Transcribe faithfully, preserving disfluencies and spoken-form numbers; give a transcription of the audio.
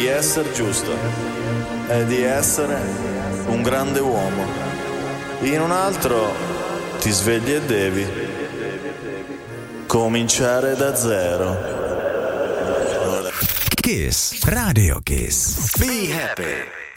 di essere giusto e di essere un grande uomo. In un altro ti svegli e devi cominciare da zero. Kiss, Radio Kiss. Be happy.